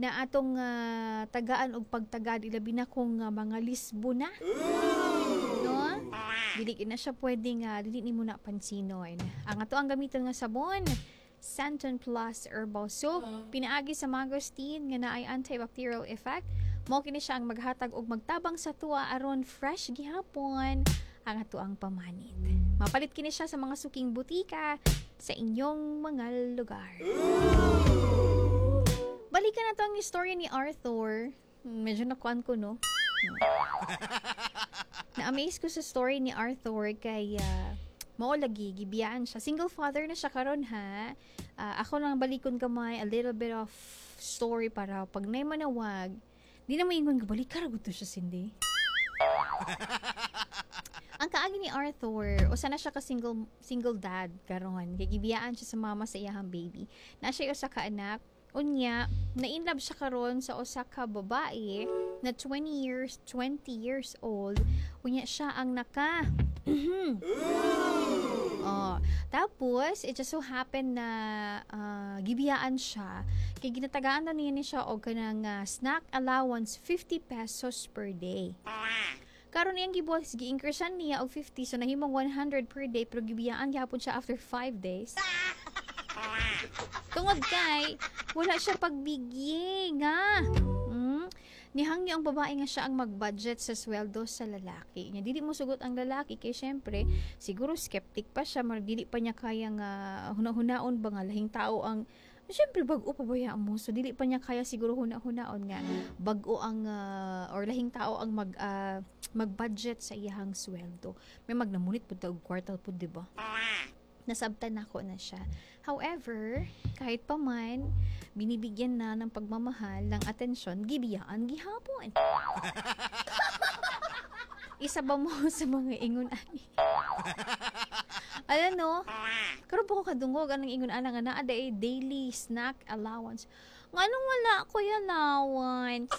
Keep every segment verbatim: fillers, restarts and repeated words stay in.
na atong uh, tagaan og pagtagad ilabi na kung uh, mga Lisbona. No? Dili na siya pwedeng uh, dili ni mo na pansinon. Ang ato ang gamiton nga sabon, Santon Plus Herbal Soap, pinaagi sa mangosteen nga naay antibacterial effect. Mao kini siya ang maghatag og magtabang sa tuwa aron fresh gihapon ang ato ang pamanit. Mapalit kini siya sa mga suking butika sa inyong mga lugar. Balikan na to ang istorya ni Arthur. Medyo nakuan ko, no? Na-amaze ko sa story ni Arthur kay uh, mao lagi gibiyaan siya. Single father na siya karon ha. Uh, ako lang balikon kamay a little bit of story para pag nay manawag, di na maingon nga balik kara gud siya sindi. Ang kaagi ni Arthur, usa na siya ka single single dad karon. Kay gibiyaan siya sa mama sa iyang baby. Na siya usa ka anak. Unya, na-inlove siya karon sa usa ka babae na twenty years, twenty years old. Unya siya ang naka oh, tapos it just so happened na uh, gibiyaan siya kay ginatagaan daw niya ni siya og kanang uh, snack allowance fifty pesos per day. Karon iyang gibuhat gi-increasean niya og fifty, so nahimong one hundred per day, pero gibiyaan gyapon siya after five days. Tungod kay wala siya pagbigye nga. Hmm? Nihangyo ang babae nga siya ang mag-budget sa sweldo sa lalaki. Nya dili mo sugot ang lalaki kay syempre siguro skeptic pa siya, mar dili pa niya kayang uh, huna-hunaon ba nga lahing tao ang syempre bag-o pa baya mo, so dili pa niya kaya siguro huna-hunaon nga bag-o ang uh, or lahing tao ang mag uh, mag-budget sa iyang sweldo. May magnamunit pud ta og kwartal pud, di ba? Nasabtan ako na siya. However, kahit pa man, binibigyan na ng pagmamahal, ng atensyon, gibiyaan gihapon. Isa ba mo sa mga ingon ani? Alam no, karon po ko kadungog anong ingon ana nga naa day daily snack allowance. Nganong wala ko yung allowance?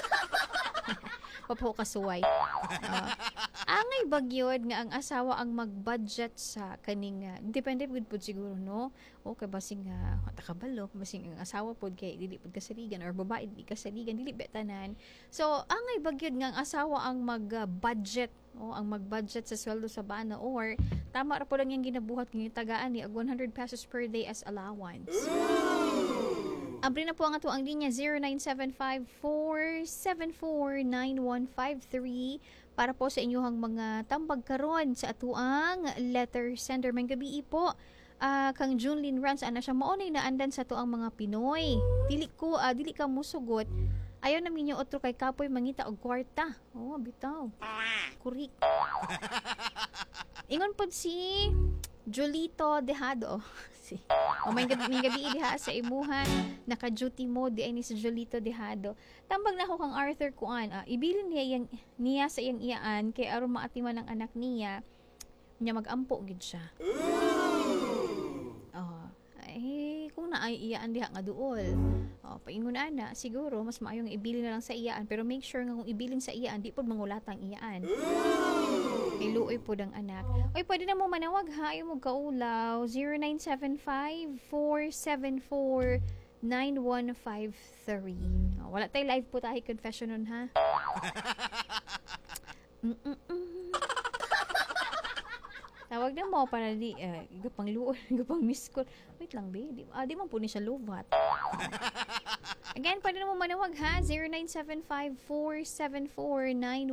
Papo kasuway. Uh, angay bagyod nga ang asawa ang mag-budget sa kaning uh, depende pud pud siguro no. Okay basing uh, takabalo basing ang asawa pud kay dili pud kasaligan or babae dili kasaligan dili betanan. So angay bagyod nga ang asawa ang mag-budget uh, o ang mag-budget sa sweldo sa bana or tama ra pud ang iyang ginabuhat nga tagaan ni og one hundred pesos per day as allowance. Abri na po ang ato ang linya zero nine seven five four seven four nine one five three para po sa inyong mga tambag karon sa atuang letter sender. May gabi po uh, kang Junlin Rans ana siya maunay na andan sa tuang mga Pinoy. Dili ko uh, dili ka musugot. Ayaw na minyo otro kay kapoy mangita og kwarta. Oh, bitaw. Kurik. Ingon pod si Jolito Dejado. Si. O may gabi, may gabi diha sa imuhan naka-duty mode di ay ni si Jolito Dejado. Tambag na ako kang Arthur kuan. Ah, ibilin niya yang, niya sa iyang iyaan kay aron maatiman ang anak niya niya mag-ampo gid siya. Oh, ay kung na ay iyaan diha nga duol. Oh, paingon ana siguro mas maayo nga ibilin na lang sa iyaan pero make sure nga kung ibilin sa iyaan di pud mangulatang iyaan. Iluoy po ng anak. Oy, pwede na mo manawag ha. Ayaw mo kaulaw. zero nine seven five four seven four nine one five three. Oh, wala tayo live po tayo confession nun ha. Mm-mm-mm. Tawag na mo para di, uh, gapang luon, gapang miss call. Wait lang, be. Di, ah, di man po ni siya lubat. Again, pwede na mo manawag ha. zero nine seven five four seven four nine